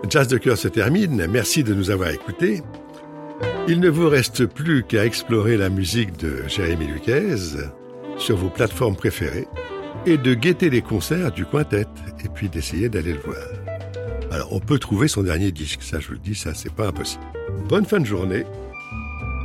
Jazz de cœur se termine, merci de nous avoir écoutés. Il ne vous reste plus qu'à explorer la musique de Jérémy Luquez sur vos plateformes préférées et de guetter les concerts du quintet et puis d'essayer d'aller le voir. Alors on peut trouver son dernier disque, ça je vous le dis, ça c'est pas impossible. Bonne fin de journée